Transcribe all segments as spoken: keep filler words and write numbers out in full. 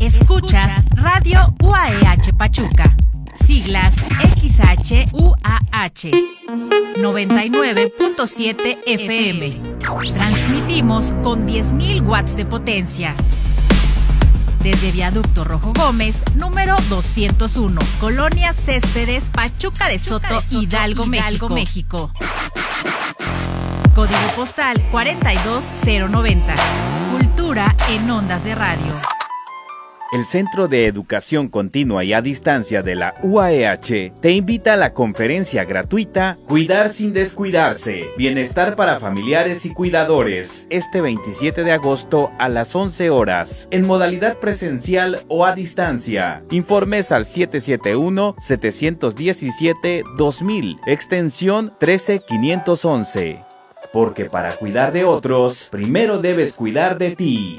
Escuchas Radio U A E H Pachuca, siglas X H U A H, noventa y nueve punto siete F M. Transmitimos con diez mil watts de potencia. Desde Viaducto Rojo Gómez, número doscientos uno, Colonia Céspedes, Pachuca de Soto, de Soto Hidalgo, Hidalgo, México. México. Código postal cuarenta y dos cero noventa. Cultura en ondas de radio. El Centro de Educación Continua y a Distancia de la U A E H te invita a la conferencia gratuita Cuidar sin descuidarse, Bienestar para familiares y cuidadores, este veintisiete de agosto a las once horas, en modalidad presencial o a distancia. Informes al siete siete uno, siete uno siete, dos mil, extensión trece quinientos once. Porque para cuidar de otros, primero debes cuidar de ti.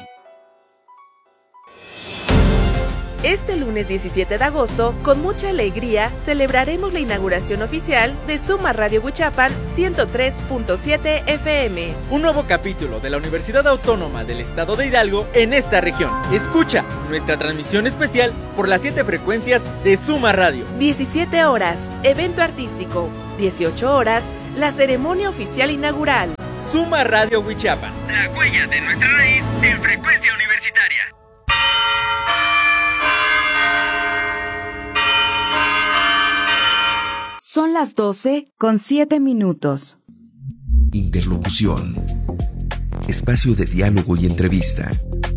Este lunes diecisiete de agosto, con mucha alegría, celebraremos la inauguración oficial de Suma Radio Huichapan ciento tres punto siete F M. Un nuevo capítulo de la Universidad Autónoma del Estado de Hidalgo en esta región. Escucha nuestra transmisión especial por las siete frecuencias de Suma Radio. diecisiete horas, evento artístico. dieciocho horas, la ceremonia oficial inaugural. Suma Radio Huichapan, la huella de nuestra raíz en frecuencia universitaria. Son las doce con siete minutos. Interlocución. Espacio de diálogo y entrevista.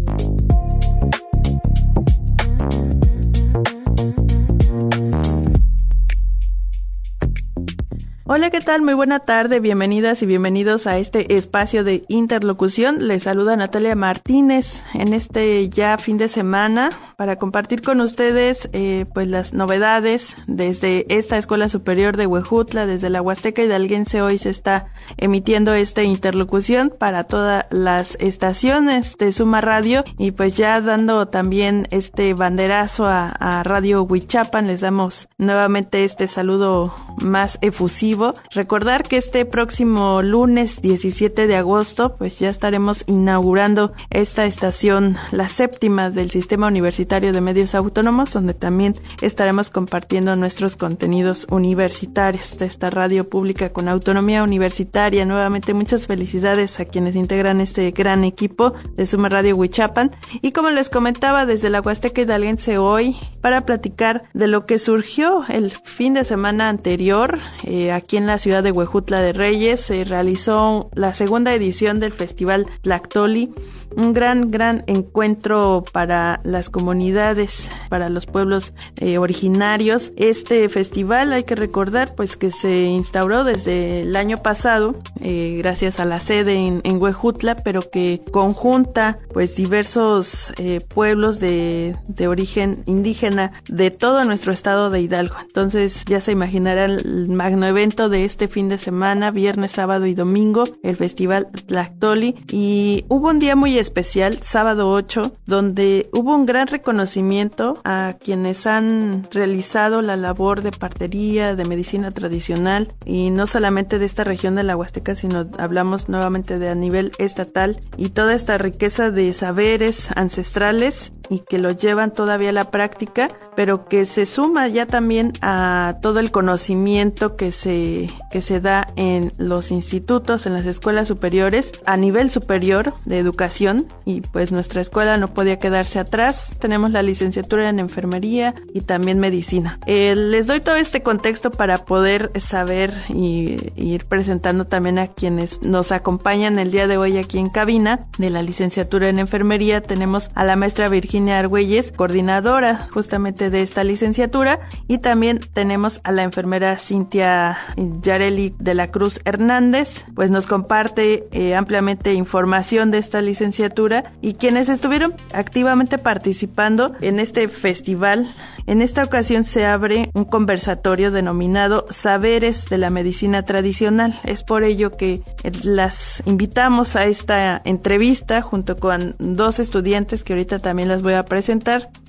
Hola, ¿qué tal? Muy buena tarde, bienvenidas y bienvenidos a este espacio de interlocución. Les saluda Natalia Martínez en este ya fin de semana para compartir con ustedes eh, pues las novedades desde esta Escuela Superior de Huejutla, desde la Huasteca Hidalguense. Hoy se está emitiendo esta interlocución para todas las estaciones de Suma Radio y pues ya dando también este banderazo a, a Radio Huichapan, les damos nuevamente este saludo más efusivo. Recordar que este próximo lunes diecisiete de agosto pues ya estaremos inaugurando esta estación, la séptima del Sistema Universitario de Medios Autónomos, donde también estaremos compartiendo nuestros contenidos universitarios de esta radio pública con autonomía universitaria. Nuevamente muchas felicidades a quienes integran este gran equipo de Suma Radio Huichapan y como les comentaba desde la Huasteca Hidalguense hoy para platicar de lo que surgió el fin de semana anterior eh, aquí en la ciudad de Huejutla de Reyes. Se realizó la segunda edición del Festival Tlactoli, un gran, gran encuentro para las comunidades, para los pueblos eh, originarios. Este festival, hay que recordar, pues que se instauró desde el año pasado, eh, gracias a la sede en, en Huejutla, pero que conjunta pues diversos eh, pueblos de, de origen indígena de todo nuestro estado de Hidalgo. Entonces ya se imaginarán el magno evento de este fin de semana, viernes, sábado y domingo, el Festival Tlactoli, y hubo un día muy especial, sábado ocho, donde hubo un gran reconocimiento a quienes han realizado la labor de partería, de medicina tradicional, y no solamente de esta región de la Huasteca, sino hablamos nuevamente de a nivel estatal, y toda esta riqueza de saberes ancestrales y que lo llevan todavía a la práctica, pero que se suma ya también a todo el conocimiento que se que se da en los institutos, en las escuelas superiores, a nivel superior de educación, y pues nuestra escuela no podía quedarse atrás. Tenemos la licenciatura en enfermería y también medicina. Eh, les doy todo este contexto para poder saber y, y ir presentando también a quienes nos acompañan el día de hoy aquí en cabina. De la licenciatura en enfermería tenemos a la maestra Virginia Argüelles, coordinadora justamente de esta licenciatura, y también tenemos a la enfermera Cintia Yareli de la Cruz Hernández, pues nos comparte eh, ampliamente información de esta licenciatura y quienes estuvieron activamente participando en este festival. En esta ocasión se abre un conversatorio denominado Saberes de la Medicina Tradicional. Es por ello que las invitamos a esta entrevista junto con dos estudiantes que ahorita también las voy a presentar.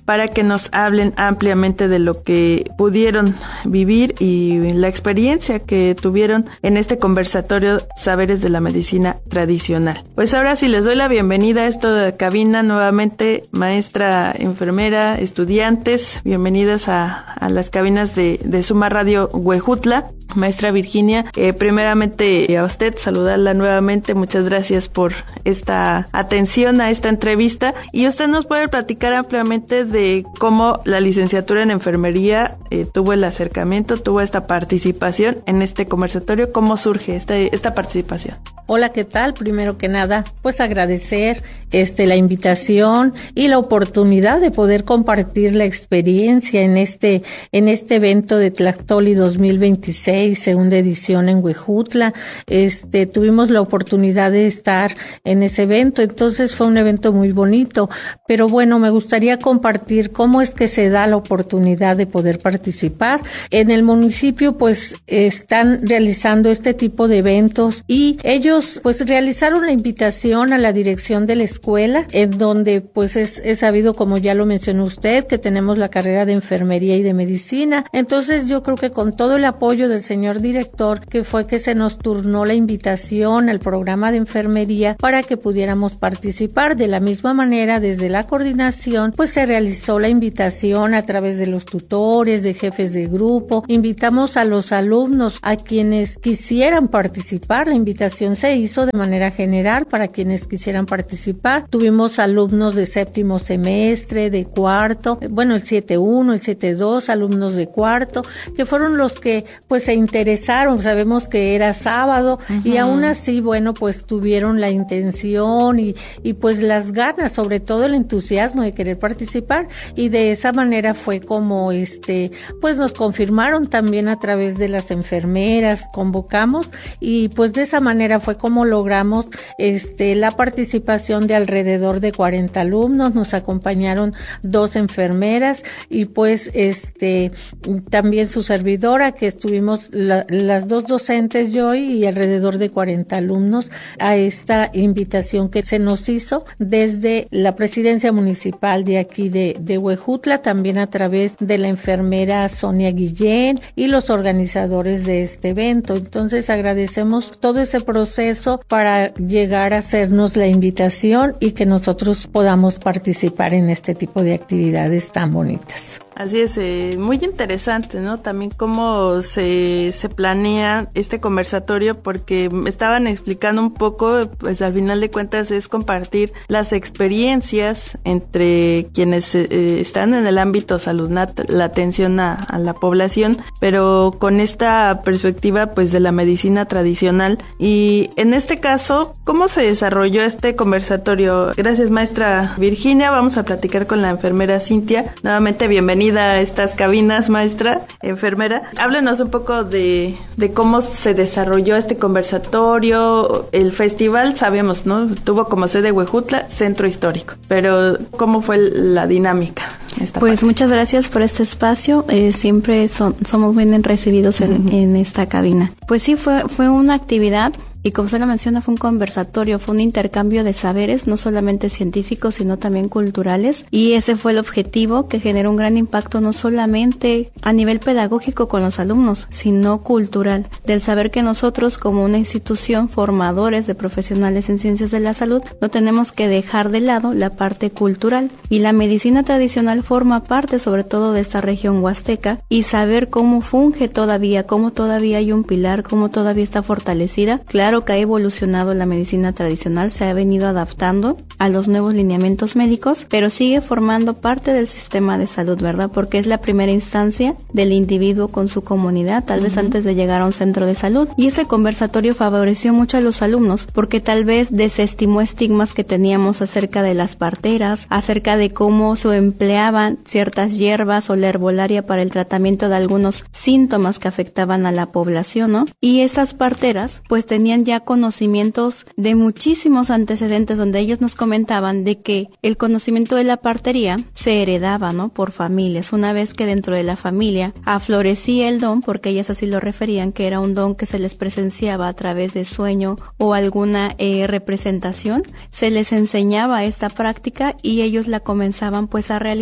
para que nos hablen ampliamente de lo que pudieron vivir y la experiencia que tuvieron en este conversatorio Saberes de la Medicina Tradicional. Pues ahora sí les doy la bienvenida a esta cabina nuevamente, maestra, enfermera, estudiantes, bienvenidas a, a las cabinas de, de Suma Radio Huejutla. Maestra Virginia, eh, primeramente a usted saludarla nuevamente, muchas gracias por esta atención a esta entrevista, y usted nos puede platicar ampliamente de cómo la licenciatura en enfermería eh, tuvo el acercamiento, tuvo esta participación en este conversatorio, cómo surge esta, esta participación. Hola, ¿qué tal? Primero que nada, pues agradecer este la invitación y la oportunidad de poder compartir la experiencia en este en este evento de Tlactoli dos mil veintiséis, segunda edición en Huejutla. Este tuvimos la oportunidad de estar en ese evento, entonces fue un evento muy bonito, pero bueno, me gustaría compartir cómo es que se da la oportunidad de poder participar. En el municipio pues están realizando este tipo de eventos y ellos pues realizaron la invitación a la dirección de la escuela, en donde pues es, es sabido, como ya lo mencionó usted, que tenemos la carrera de enfermería y de medicina. Entonces yo creo que con todo el apoyo del señor director, que fue que se nos turnó la invitación al programa de enfermería para que pudiéramos participar. De la misma manera, desde la coordinación pues se realizó la invitación a través de los tutores, de jefes de grupo. Invitamos a los alumnos, a quienes quisieran participar. La invitación se hizo de manera general para quienes quisieran participar. Tuvimos alumnos de séptimo semestre, de cuarto, bueno, el siete uno, el siete dos, alumnos de cuarto, que fueron los que pues se interesaron. Sabemos que era sábado, uh-huh, y aún así, bueno, pues tuvieron la intención y, y pues las ganas, sobre todo el entusiasmo de querer participar, y de esa manera fue como este, pues nos confirmaron también a través de las enfermeras, convocamos, y pues de esa manera fue como logramos este la participación de alrededor de cuarenta alumnos. Nos acompañaron dos enfermeras y pues este también su servidora, que estuvimos la, las dos docentes, yo y alrededor de cuarenta alumnos, a esta invitación que se nos hizo desde la presidencia municipal de aquí de, de Huejutla, también a través de la enfermera Sonia Guillén y los organizadores de este evento. Entonces agradecemos todo ese proceso para llegar a hacernos la invitación y que nosotros podamos participar en este tipo de actividades tan bonitas. Así es, eh, muy interesante, ¿no? También cómo se, se planea este conversatorio, porque me estaban explicando un poco, pues al final de cuentas es compartir las experiencias entre quienes eh, están en el ámbito salud, la atención a, a la población, pero con esta perspectiva pues de la medicina tradicional. Y en este caso, ¿cómo se desarrolló este conversatorio? Gracias, maestra Virginia. Vamos a platicar con la enfermera Cintia. Nuevamente, bienvenida a estas cabinas, maestra, enfermera. Háblenos un poco de, de cómo se desarrolló este conversatorio. El festival, sabemos, ¿no? Tuvo como sede Huejutla, centro histórico. Pero, ¿cómo fue la dinámica? Esta pues parte? Muchas gracias por este espacio. Eh, siempre son, somos bien recibidos en, uh-huh. en esta cabina. Pues sí, fue, fue una actividad. Y como se lo menciona, fue un conversatorio, fue un intercambio de saberes, no solamente científicos, sino también culturales. Y ese fue el objetivo, que generó un gran impacto no solamente a nivel pedagógico con los alumnos, sino cultural, del saber que nosotros como una institución, formadores de profesionales en ciencias de la salud, no tenemos que dejar de lado la parte cultural. Y la medicina tradicional forma parte sobre todo de esta región huasteca, y saber cómo funge todavía, cómo todavía hay un pilar, cómo todavía está fortalecida. Claro que ha evolucionado la medicina tradicional, se ha venido adaptando a los nuevos lineamientos médicos, pero sigue formando parte del sistema de salud, ¿verdad? Porque es la primera instancia del individuo con su comunidad, tal uh-huh. vez antes de llegar a un centro de salud. Y ese conversatorio favoreció mucho a los alumnos, porque tal vez desestimó estigmas que teníamos acerca de las parteras, acerca de cómo se empleaban ciertas hierbas o la herbolaria para el tratamiento de algunos síntomas que afectaban a la población, ¿no? Y esas parteras, pues tenían ya conocimientos de muchísimos antecedentes, donde ellos nos comentaban de que el conocimiento de la partería se heredaba, ¿no? Por familias. Una vez que dentro de la familia aflorecía el don, porque ellas así lo referían, que era un don que se les presenciaba a través de sueño o alguna eh, representación, se les enseñaba esta práctica y ellos la comenzaban pues a realizar.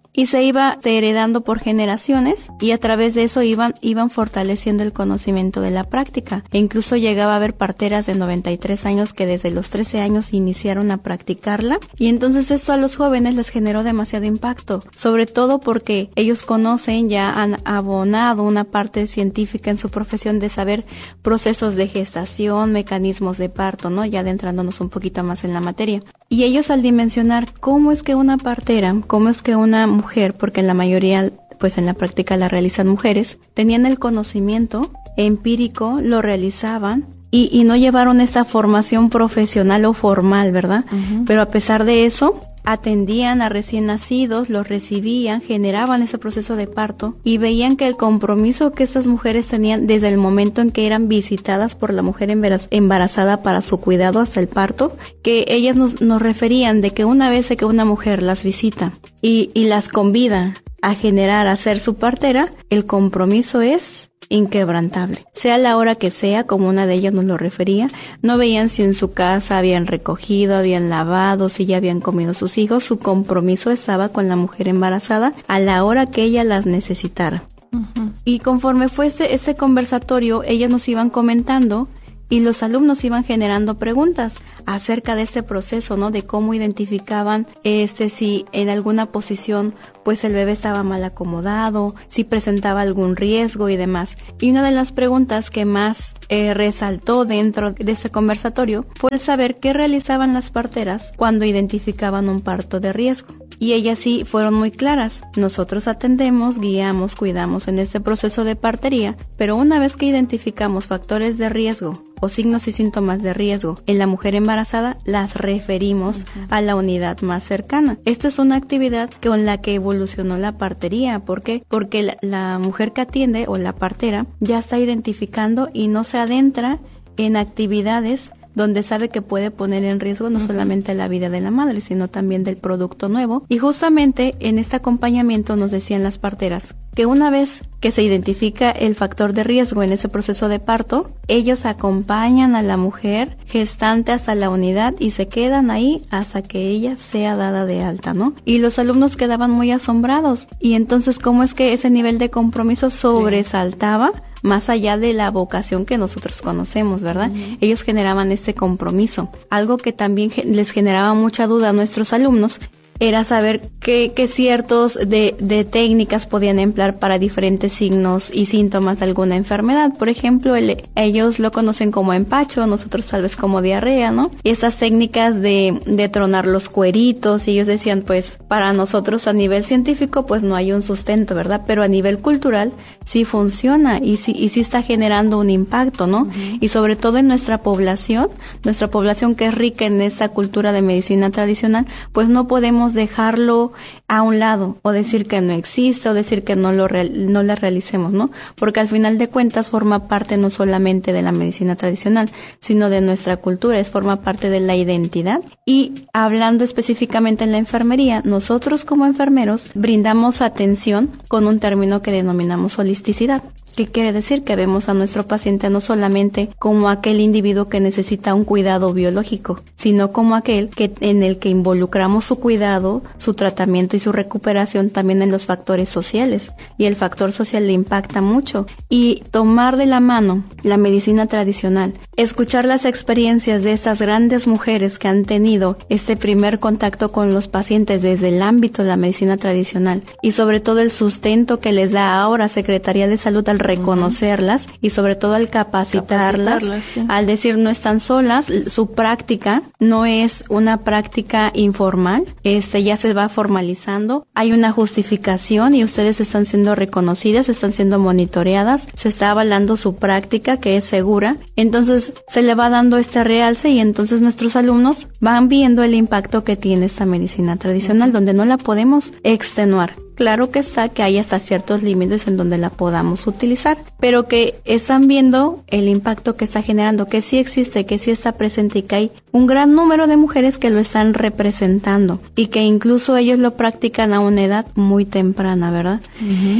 y se iba heredando por generaciones y a través de eso iban iban fortaleciendo el conocimiento de la práctica. E incluso llegaba a haber parteras de noventa y tres años que desde los trece años iniciaron a practicarla, y entonces esto a los jóvenes les generó demasiado impacto, sobre todo porque ellos conocen, ya han abonado una parte científica en su profesión de saber procesos de gestación, mecanismos de parto, ¿no? Ya adentrándonos un poquito más en la materia. Y ellos al dimensionar cómo es que una partera, cómo es que una mujer, porque en la mayoría, pues en la práctica la realizan mujeres, tenían el conocimiento empírico, lo realizaban y, y no llevaron esa formación profesional o formal, ¿verdad? Uh-huh. Pero a pesar de eso, atendían a recién nacidos, los recibían, generaban ese proceso de parto y veían que el compromiso que estas mujeres tenían desde el momento en que eran visitadas por la mujer embarazada para su cuidado hasta el parto, que ellas nos, nos referían de que una vez que una mujer las visita y, y las convida a generar, a ser su partera, el compromiso es inquebrantable. Sea la hora que sea, como una de ellas nos lo refería, no veían si en su casa habían recogido, habían lavado, si ya habían comido sus hijos, su compromiso estaba con la mujer embarazada a la hora que ella las necesitara. Uh-huh. Y conforme fue este, este conversatorio, ellas nos iban comentando y los alumnos iban generando preguntas acerca de este proceso, ¿no? De cómo identificaban este si en alguna posición pues el bebé estaba mal acomodado, si presentaba algún riesgo y demás. Y una de las preguntas que más eh, resaltó dentro de este conversatorio fue el saber qué realizaban las parteras cuando identificaban un parto de riesgo. Y ellas sí fueron muy claras. Nosotros atendemos, guiamos, cuidamos en este proceso de partería, pero una vez que identificamos factores de riesgo o signos y síntomas de riesgo en la mujer embarazada, las referimos uh-huh. a la unidad más cercana. Esta es una actividad con la que evolucionó la partería. ¿Por qué? Porque la, la mujer que atiende o la partera ya está identificando y no se adentra en actividades donde sabe que puede poner en riesgo no uh-huh. solamente la vida de la madre, sino también del producto nuevo. Y justamente en este acompañamiento nos decían las parteras que una vez que se identifica el factor de riesgo en ese proceso de parto, ellos acompañan a la mujer gestante hasta la unidad y se quedan ahí hasta que ella sea dada de alta, ¿no? Y los alumnos quedaban muy asombrados. Y entonces, ¿cómo es que ese nivel de compromiso sobresaltaba? Sí. Más allá de la vocación que nosotros conocemos, ¿verdad? Uh-huh. Ellos generaban este compromiso. Algo que también les generaba mucha duda a nuestros alumnos era saber qué, qué ciertos de, de técnicas podían emplear para diferentes signos y síntomas de alguna enfermedad. Por ejemplo, el, ellos lo conocen como empacho, nosotros tal vez como diarrea, ¿no? Y estas técnicas de, de tronar los cueritos, y ellos decían, pues, para nosotros a nivel científico, pues no hay un sustento, ¿verdad? Pero a nivel cultural sí funciona y sí, y sí está generando un impacto, ¿no? Uh-huh. Y sobre todo en nuestra población, nuestra población que es rica en esta cultura de medicina tradicional, pues no podemos dejarlo a un lado o decir que no existe o decir que no lo real, no la realicemos, ¿no? Porque al final de cuentas forma parte no solamente de la medicina tradicional, sino de nuestra cultura, es forma parte de la identidad. Y hablando específicamente en la enfermería, nosotros como enfermeros brindamos atención con un término que denominamos holisticidad. ¿Qué quiere decir? Que vemos a nuestro paciente no solamente como aquel individuo que necesita un cuidado biológico, sino como aquel que en el que involucramos su cuidado, su tratamiento y su recuperación también en los factores sociales. Y el factor social le impacta mucho. Y tomar de la mano la medicina tradicional, escuchar las experiencias de estas grandes mujeres que han tenido este primer contacto con los pacientes desde el ámbito de la medicina tradicional y sobre todo el sustento que les da ahora Secretaría de Salud al reconocerlas uh-huh. y sobre todo al capacitarlas, capacitarlas sí. al decir no están solas, su práctica no es una práctica informal, este ya se va formalizando, hay una justificación y ustedes están siendo reconocidas, están siendo monitoreadas, se está avalando su práctica que es segura, entonces se le va dando este realce y entonces nuestros alumnos van viendo el impacto que tiene esta medicina tradicional uh-huh. donde no la podemos extenuar. Claro que está que hay hasta ciertos límites en donde la podamos utilizar, pero que están viendo el impacto que está generando, que sí existe, que sí está presente y que hay un gran número de mujeres que lo están representando y que incluso ellos lo practican a una edad muy temprana, ¿verdad? Uh-huh.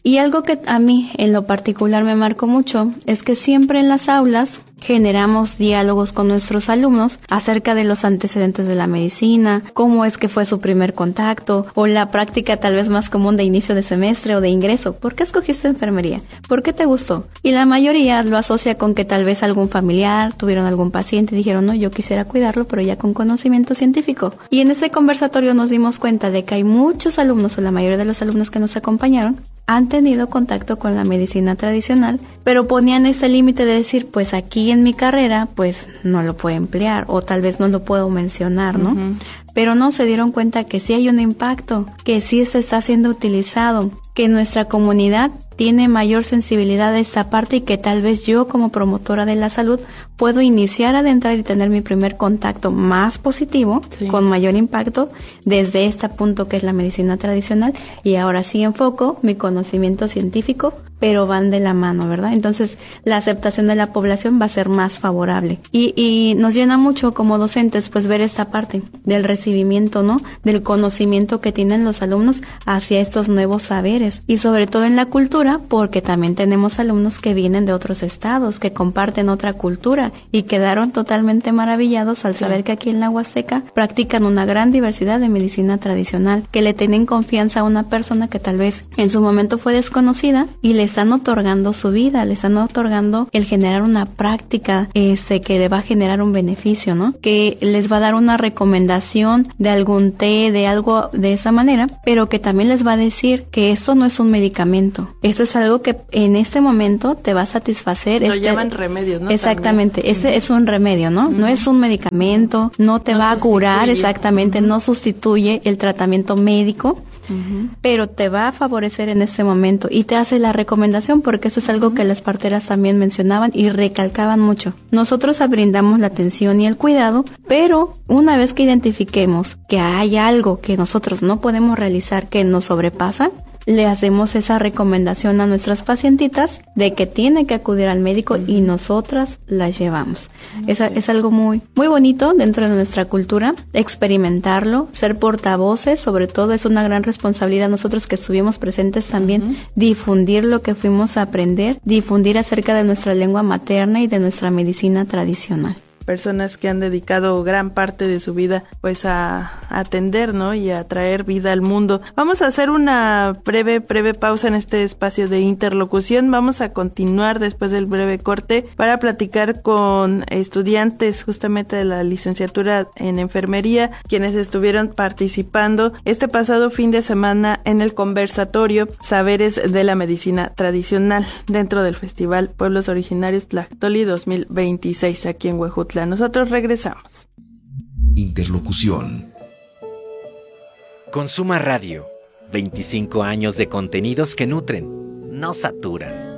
Y algo que a mí en lo particular me marcó mucho es que siempre en las aulas generamos diálogos con nuestros alumnos acerca de los antecedentes de la medicina, cómo es que fue su primer contacto o la práctica tal vez más común de inicio de semestre o de ingreso. ¿Por qué escogiste enfermería? ¿Por qué te gustó? Y la mayoría lo asocia con que tal vez algún familiar, tuvieron algún paciente y dijeron, no, yo quisiera cuidarlo, pero ya con conocimiento científico. Y en ese conversatorio nos dimos cuenta de que hay muchos alumnos, o la mayoría de los alumnos que nos acompañaron, han tenido contacto con la medicina tradicional, pero ponían ese límite de decir, pues aquí en mi carrera, pues no lo puedo emplear, o tal vez no lo puedo mencionar, ¿no? Uh-huh. Pero no se dieron cuenta que sí hay un impacto, que sí se está siendo utilizado, que nuestra comunidad tiene mayor sensibilidad a esta parte y que tal vez yo como promotora de la salud puedo iniciar a adentrar y tener mi primer contacto más positivo, sí, con mayor impacto desde este punto que es la medicina tradicional, y ahora sí enfoco mi conocimiento científico, pero van de la mano, ¿verdad? Entonces la aceptación de la población va a ser más favorable y, y nos llena mucho como docentes pues ver esta parte del recibimiento, ¿no? Del conocimiento que tienen los alumnos hacia estos nuevos saberes y sobre todo en la cultura, porque también tenemos alumnos que vienen de otros estados, que comparten otra cultura y quedaron totalmente maravillados al saber, sí, que aquí en la Huasteca practican una gran diversidad de medicina tradicional, que le tienen confianza a una persona que tal vez en su momento fue desconocida y le están otorgando su vida, le están otorgando el generar una práctica este que le va a generar un beneficio, ¿no? Que les va a dar una recomendación de algún té, de algo de esa manera, pero que también les va a decir que esto no es un medicamento. Esto es algo que en este momento te va a satisfacer. Lo este, llaman remedios, ¿no? Exactamente. También. Este uh-huh. es un remedio, ¿no? Uh-huh. No es un medicamento, no te no va a curar, exactamente, uh-huh. no sustituye el tratamiento médico. Uh-huh. Pero te va a favorecer en este momento y te hace la recomendación, porque eso es algo uh-huh. que las parteras también mencionaban y recalcaban mucho. Nosotros brindamos la atención y el cuidado, pero una vez que identifiquemos que hay algo que nosotros no podemos realizar, que nos sobrepasa, le hacemos esa recomendación a nuestras pacientitas de que tiene que acudir al médico uh-huh. y nosotras las llevamos. Uh-huh. Es, es algo muy, muy bonito dentro de nuestra cultura, experimentarlo, ser portavoces, sobre todo es una gran responsabilidad nosotros que estuvimos presentes también, uh-huh. difundir lo que fuimos a aprender, difundir acerca de nuestra lengua materna y de nuestra medicina tradicional. Personas que han dedicado gran parte de su vida pues a, a atender, ¿no? Y a traer vida al mundo. Vamos a hacer una breve, breve pausa en este espacio de interlocución. Vamos a continuar después del breve corte para platicar con estudiantes justamente de la licenciatura en enfermería, quienes estuvieron participando este pasado fin de semana en el conversatorio Saberes de la Medicina Tradicional dentro del Festival Pueblos Originarios Tlactoli dos mil veintiséis aquí en Huejutla. Nosotros regresamos. Interlocución. Consuma Radio. veinticinco años de contenidos que nutren, no saturan.